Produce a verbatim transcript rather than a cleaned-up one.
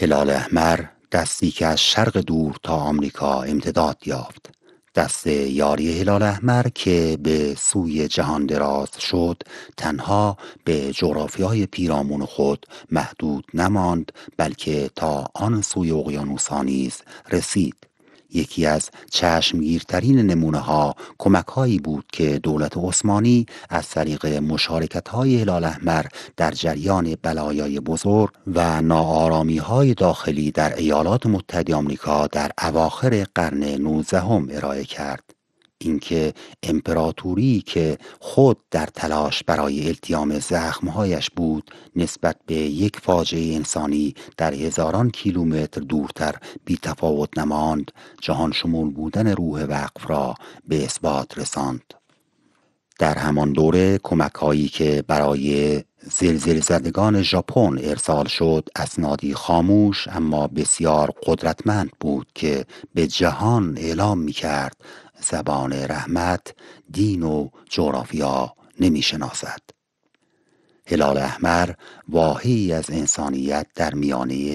هلال احمر دستی که از شرق دور تا آمریکا امتداد یافت. دست یاری هلال احمر که به سوی جهان دراز شد تنها به جغرافیای پیرامون خود محدود نماند، بلکه تا آن سوی اقیانوس‌ها نیز رسید. یکی از چشمگیرترین نمونه ها کمک هایی بود که دولت عثمانی از طریق مشارکت های هلال احمر در جریان بلایای بزرگ و ناآرامی های داخلی در ایالات متحده آمریکا در اواخر قرن نوزدهم ارائه کرد. اینکه امپراتوری که خود در تلاش برای التیام زخمهایش بود نسبت به یک فاجعه انسانی در هزاران کیلومتر دورتر بی تفاوت نماند، جهان شمول بودن روح وقف را به اثبات رساند. در همان دوره کمک هایی که برای زلزله زدگان ژاپن ارسال شد اسنادی خاموش اما بسیار قدرتمند بود که به جهان اعلام می کرد زبان رحمت دین و جغرافیا نمی شناسد. هلال احمر واهی از انسانیت در میانه